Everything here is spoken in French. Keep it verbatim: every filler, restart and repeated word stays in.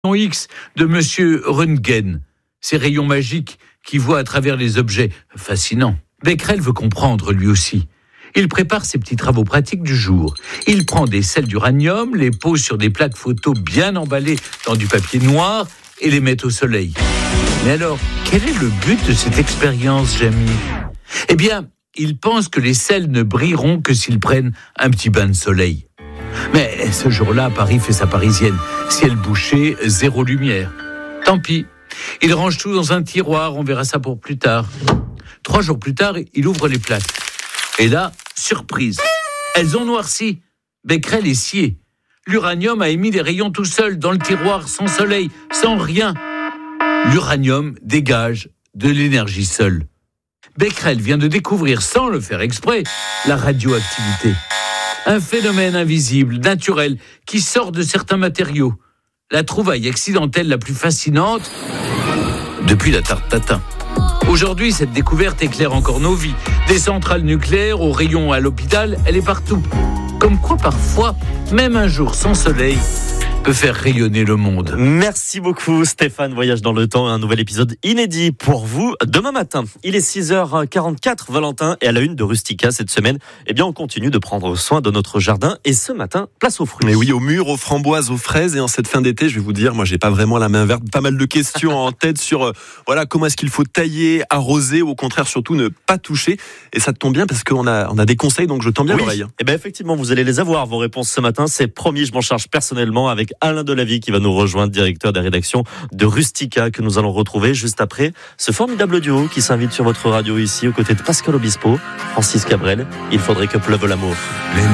X de Monsieur Röntgen, ces rayons magiques qui voient à travers les objets fascinants. Becquerel veut comprendre lui aussi. Il prépare ses petits travaux pratiques du jour. Il prend des sels d'uranium, les pose sur des plaques photos bien emballées dans du papier noir et les met au soleil. Mais alors, quel est le but de cette expérience, Jamy ? Eh bien, il pense que les sels ne brilleront que s'ils prennent un petit bain de soleil. Mais ce jour-là, Paris fait sa parisienne. Ciel bouché, zéro lumière. Tant pis. Il range tout dans un tiroir, on verra ça pour plus tard. Trois jours plus tard, il ouvre les plaques. Et là, surprise, elles ont noirci. Becquerel est scié. L'uranium a émis des rayons tout seul, dans le tiroir, sans soleil, sans rien. L'uranium dégage de l'énergie seule. Becquerel vient de découvrir, sans le faire exprès, la radioactivité. Un phénomène invisible, naturel, qui sort de certains matériaux. La trouvaille accidentelle la plus fascinante depuis la tarte tatin. Aujourd'hui, cette découverte éclaire encore nos vies. Des centrales nucléaires aux rayons à l'hôpital, elle est partout. Comme quoi, parfois, même un jour sans soleil peut faire rayonner le monde. Merci beaucoup Stéphane, Voyage dans le temps, un nouvel épisode inédit pour vous demain matin. Il est six heures quarante-quatre, Valentin, et à la une de Rustica cette semaine, eh bien on continue de prendre soin de notre jardin et ce matin, place aux fruits. Mais oui, aux mûres, aux framboises, aux fraises, et en cette fin d'été, je vais vous dire, moi j'ai pas vraiment la main verte, pas mal de questions en tête sur euh, voilà comment est-ce qu'il faut tailler, arroser, ou au contraire surtout ne pas toucher, et ça te tombe bien parce qu'on a, on a des conseils, donc je tends bien oui. l'oreille. Eh bien effectivement, vous allez les avoir, vos réponses ce matin, c'est promis, je m'en charge personnellement avec Alain Delavie qui va nous rejoindre, directeur des rédactions de Rustica, que nous allons retrouver juste après ce formidable duo qui s'invite sur votre radio ici aux côtés de Pascal Obispo, Francis Cabrel. Il faudrait que pleuve l'amour.